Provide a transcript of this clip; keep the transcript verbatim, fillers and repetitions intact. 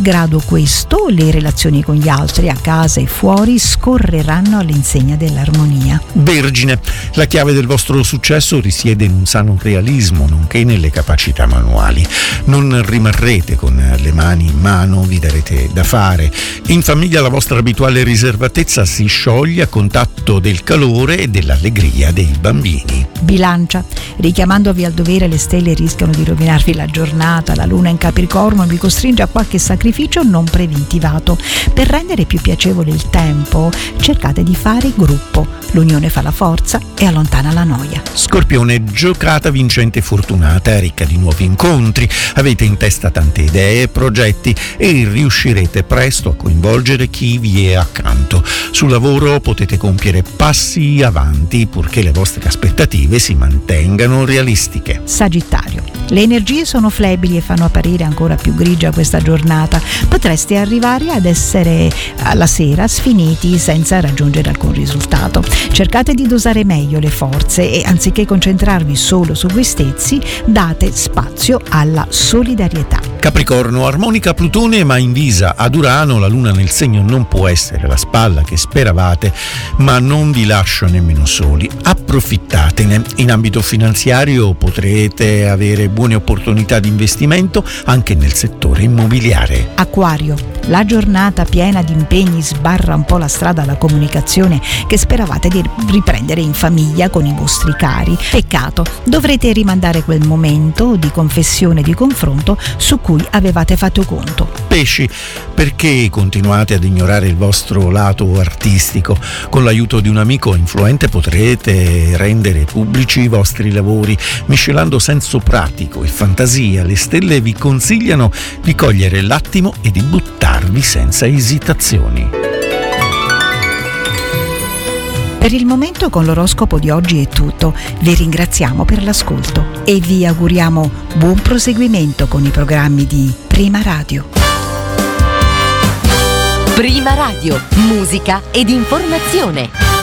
Malgrado questo, le relazioni con gli altri, a casa e fuori, scorreranno all'insegna dell'armonia. Vergine, la chiave del vostro successo risiede in un sano realismo, nonché nelle capacità manuali. Non rimarrete con le mani in mano, vi darete da fare. In famiglia la vostra abituale riservatezza si scioglie a contatto del calore e dell'allegria dei bambini. Bilancia, richiamandovi al dovere, le stelle rischiano di rovinarvi la giornata. La luna in Capricorno vi costringe a qualche sacrificio non preventivato. Per rendere più piacevole il tempo, cercate di fare gruppo. L'unione fa la forza e allontana la noia. Scorpione, giocata vincente e fortunata, ricca di nuovi incontri. Avete in testa tante idee e progetti e riuscirete presto a coinvolgere chi vi è accanto. Sul lavoro potete compiere passi avanti purché le vostre aspettative si mantengano realistiche. Sagittario, le energie sono flebili e fanno apparire ancora più grigia questa giornata. Potreste arrivare ad essere alla sera sfiniti senza raggiungere alcun risultato. Cercate di dosare meglio le forze e, anziché concentrarvi solo su voi stessi, date spazio alla solidarietà. Capricorno, armonica Plutone ma invisa ad Urano. La luna nel segno non può essere la spalla che speravate, ma non vi lascia nemmeno soli. Approfittatene. In ambito finanziario potrete avere buone opportunità di investimento anche nel settore immobiliare. Acquario, la giornata piena di impegni sbarra un po' la strada alla comunicazione che speravate di riprendere in famiglia con i vostri cari. Peccato, dovrete rimandare quel momento di confessione e di confronto su cui avevate fatto conto. Pesci, perché continuate ad ignorare il vostro lato artistico? Con l'aiuto di un amico influente potrete rendere pubblici i vostri lavori, miscelando senso pratico e fantasia. Le stelle vi consigliano di cogliere l'attimo e di buttarvi senza esitazioni. Per il momento con l'oroscopo di oggi è tutto. Vi ringraziamo per l'ascolto e vi auguriamo buon proseguimento con i programmi di Prima Radio. Prima Radio, musica ed informazione.